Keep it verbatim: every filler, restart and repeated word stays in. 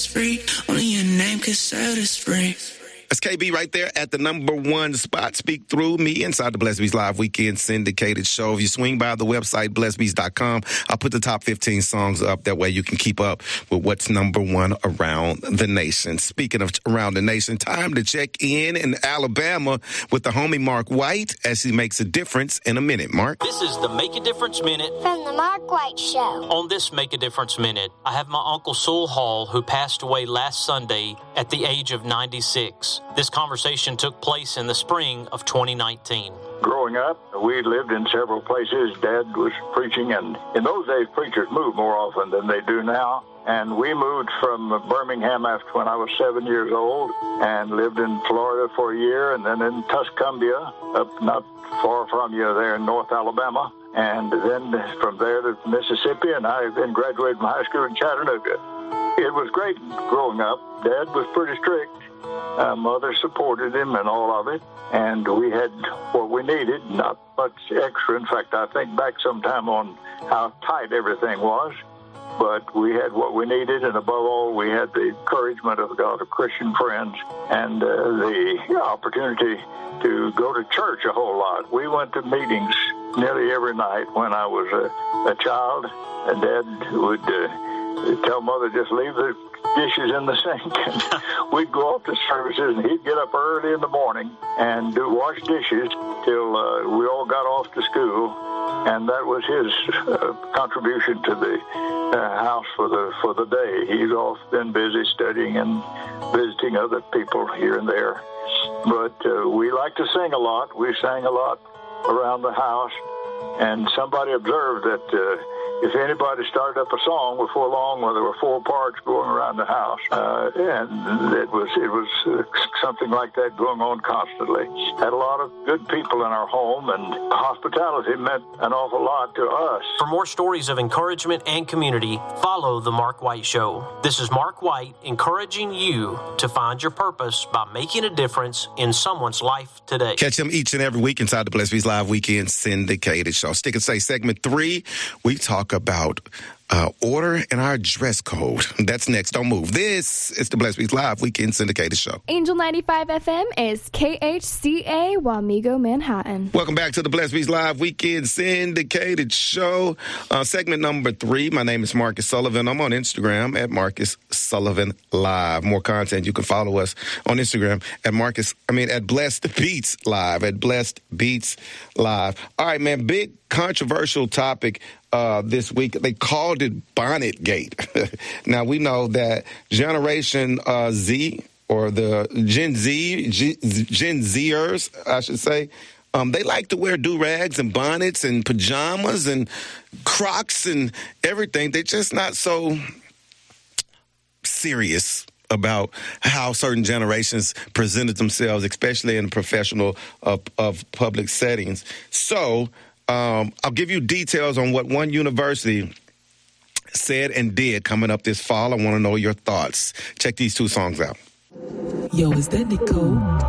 Free. Only your name can set us free. That's K B right there at the number one spot. Speak through me inside the Blessed Beats Live Weekend syndicated show. If you swing by the website, blessed beats dot com, I'll put the top fifteen songs up. That way you can keep up with what's number one around the nation. Speaking of around the nation, time to check in in Alabama with the homie Mark White as he makes a difference in a minute. Mark? This is the Make a Difference Minute from the Mark White Show. On this Make a Difference Minute, I have my Uncle Sewell Hall, who passed away last Sunday at the age of ninety-six. This conversation took place in the spring of twenty nineteen. Growing up, we lived in several places. Dad was preaching, and in those days, preachers moved more often than they do now. And we moved from Birmingham after when I was seven years old and lived in Florida for a year, and then in Tuscumbia, up not far from you there in North Alabama. And then from there to Mississippi, and I then graduated from high school in Chattanooga. It was great growing up. Dad was pretty strict. Uh, mother supported him and all of it, and we had what we needed, not much extra. In fact, I think back sometime on how tight everything was, but we had what we needed, and above all, we had the encouragement of God, of Christian friends, and uh, the opportunity to go to church a whole lot. We went to meetings nearly every night when I was a, a child, and Dad would uh, tell Mother, just leave the dishes in the sink. And we'd go off to services, and he'd get up early in the morning and do wash dishes till uh, we all got off to school. And that was his uh, contribution to the uh, house for the for the day. He's off then busy studying and visiting other people here and there. But uh, we like to sing a lot. We sang a lot around the house. And somebody observed that uh, if anybody started up a song before long, where there were four parts going around the house, uh, and it was it was uh, something like that going on constantly. Had a lot of good people in our home, and hospitality meant an awful lot to us. For more stories of encouragement and community, follow The Mark White Show. This is Mark White encouraging you to find your purpose by making a difference in someone's life today. Catch them each and every week inside the Blessed Beats Live Weekend syndicated show. Stick and Say segment three, we talk about uh, order and our dress code. That's next. Don't move. This is the Blessed Beats Live Weekend syndicated show. Angel ninety-five F M is K H C A Wamego, Manhattan. Welcome back to the Blessed Beats Live Weekend syndicated show. Uh, segment number three. My name is Marcus Sullivan. I'm on Instagram at Marcus Sullivan Live. More content. You can follow us on Instagram at Marcus, I mean, at Blessed Beats Live, at Blessed Beats Live. All right, man, big controversial topic uh, this week. They called it Bonnet Gate. Now, we know that Generation uh, Z, or the Gen Z, G, Gen Zers, I should say, um, they like to wear do-rags and bonnets and pajamas and Crocs and everything. They're just not so serious about how certain generations presented themselves, especially in professional of, of public settings. So um, I'll give you details on what one university said and did coming up this fall. I want to know your thoughts. Check these two songs out. Yo, is that Nicole?